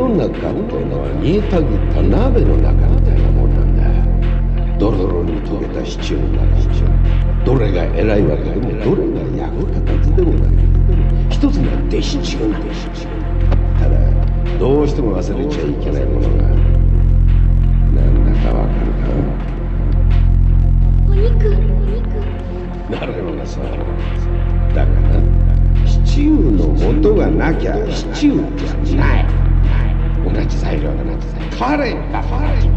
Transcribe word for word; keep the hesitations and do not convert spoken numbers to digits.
の中っていうのは煮えたぎった鍋の中みたいなもんなんだ。ドロドロに溶けたシチューの中、どれが偉いわけでもどれが役立たずでもない。一つが弟子チューン弟子チューン。ただどうしても忘れちゃいけないものがなんだかわかるか？ お肉、お肉。 なるほどさ。だからシチューの素がなきゃシチューじゃない。同じ材料だな。カレーだ。